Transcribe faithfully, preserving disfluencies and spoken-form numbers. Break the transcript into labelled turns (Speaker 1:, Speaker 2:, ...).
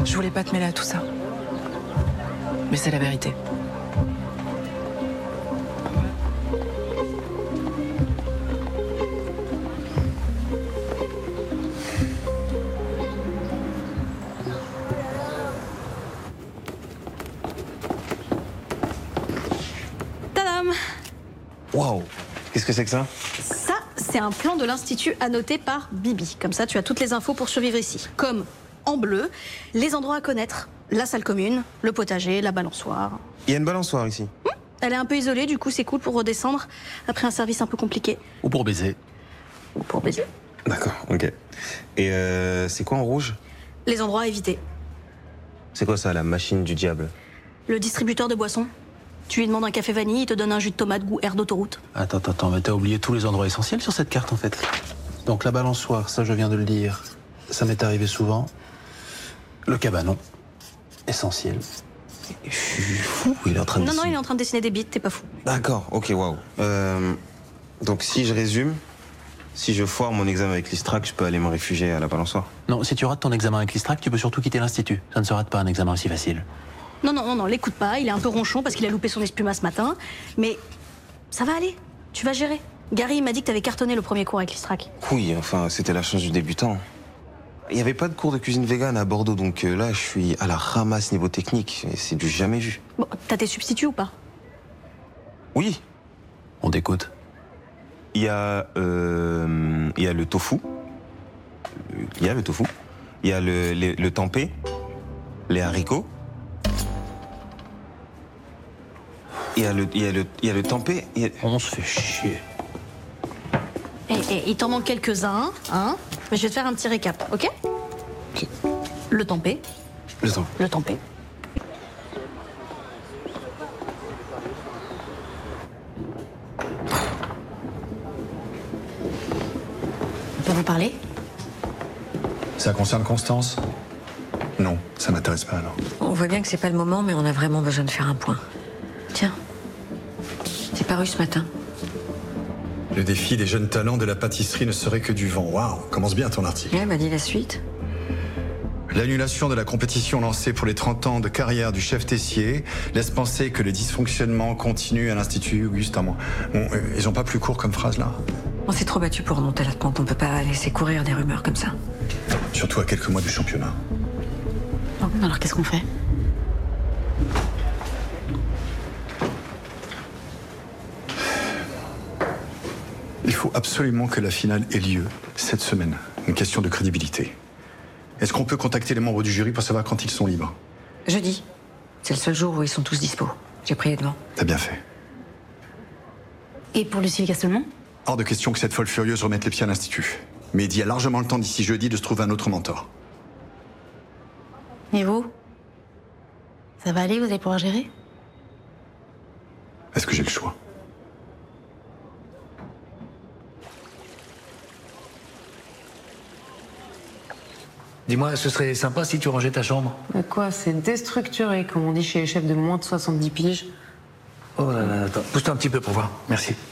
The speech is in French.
Speaker 1: Je voulais pas te mêler à tout ça. Mais c'est la vérité.
Speaker 2: Tadam!
Speaker 3: Waouh! Qu'est-ce que c'est que ça?
Speaker 2: Ça, c'est un plan de l'Institut annoté par Bibi. Comme ça, tu as toutes les infos pour survivre ici. Comme, en bleu, les endroits à connaître. La salle commune, le potager, la balançoire.
Speaker 3: Il y a une balançoire ici.
Speaker 2: Hum, elle est un peu isolée, du coup c'est cool pour redescendre après un service un peu compliqué.
Speaker 4: Ou pour baiser.
Speaker 2: Ou pour baiser.
Speaker 3: D'accord, ok. Et euh, c'est quoi en rouge?
Speaker 2: Les endroits à éviter.
Speaker 3: C'est quoi ça, la machine du diable?
Speaker 2: Le distributeur de boissons. Tu lui demandes un café vanille, il te donne un jus de tomate goût air d'autoroute.
Speaker 4: Attends, attends, attends, mais t'as oublié tous les endroits essentiels sur cette carte en fait. Donc la balançoire, ça je viens de le dire, ça m'est arrivé souvent. Le cabanon, essentiel.
Speaker 3: Je suis fou, il est en train de
Speaker 2: Non, non,
Speaker 3: dessiner.
Speaker 2: il est en train de dessiner des bites, t'es pas fou.
Speaker 3: D'accord, ok, waouh. Euh, donc si je résume, si je foire mon examen avec l'Istrac, je peux aller me réfugier à la balançoire.
Speaker 4: Non, si tu rates ton examen avec l'Istrac, tu peux surtout quitter l'institut. Ça ne se rate pas un examen aussi facile.
Speaker 2: Non, non, non, non, l'écoute pas, il est un peu ronchon parce qu'il a loupé son espuma ce matin. Mais ça va aller, tu vas gérer. Gary m'a dit que t'avais cartonné le premier cours avec l'Istrac.
Speaker 3: Oui, enfin, c'était la chance du débutant. Il n'y avait pas de cours de cuisine végane à Bordeaux, donc euh, là, je suis à la ramasse niveau technique. Et c'est du jamais vu.
Speaker 2: Bon, t'as tes substituts ou pas?
Speaker 3: Oui,
Speaker 4: On t'écoute.
Speaker 3: il y a, euh, il y a le tofu. Il y a le tofu. Il y a le, le, le tempeh, les haricots. Il y a le, il y a le, il y a le tempeh. il y a-
Speaker 4: On se fait chier.
Speaker 2: Et, et il t'en manque quelques-uns, hein? Mais je vais te faire un petit récap, ok?
Speaker 3: Ok.
Speaker 2: Le tempeh,
Speaker 3: Le tempeh.
Speaker 2: le tempeh. On peut vous parler?
Speaker 5: Ça concerne Constance? Non, ça m'intéresse pas alors.
Speaker 6: On voit bien que c'est pas le moment, mais on a vraiment besoin de faire un point. Tiens, c'est paru ce matin.
Speaker 5: Le défi des jeunes talents de la pâtisserie ne serait que du vent. Waouh, commence bien ton article.
Speaker 6: Elle m'a dit la suite.
Speaker 5: L'annulation de la compétition lancée pour les trente ans de carrière du chef Tessier laisse penser que les dysfonctionnements continuent à l'Institut Auguste à moi. Bon, euh, ils ont pas plus court comme phrase là.
Speaker 6: On s'est trop battu pour remonter la pente. On peut pas laisser courir des rumeurs comme ça.
Speaker 5: Surtout à quelques mois du championnat.
Speaker 2: Bon, alors qu'est-ce qu'on fait?
Speaker 5: Il faut absolument que la finale ait lieu cette semaine. Une question de crédibilité. Est-ce qu'on peut contacter les membres du jury pour savoir quand ils sont libres?
Speaker 6: Jeudi. C'est le seul jour où ils sont tous dispo. J'ai pris les devants.
Speaker 5: T'as bien fait.
Speaker 2: Et pour Lucille Castelman?
Speaker 5: Hors de question que cette folle furieuse remette les pieds à l'Institut. Mais il y a largement le temps d'ici jeudi de se trouver un autre mentor.
Speaker 2: Et vous? Ça va aller, vous allez pouvoir gérer?
Speaker 5: Est-ce que j'ai le choix?
Speaker 7: Dis-moi, ce serait sympa si tu rangeais ta chambre.
Speaker 1: Mais quoi, c'est déstructuré, comme on dit chez les chefs de moins de soixante-dix piges.
Speaker 7: Oh là là, attends, pousse-toi un petit peu pour voir. Merci.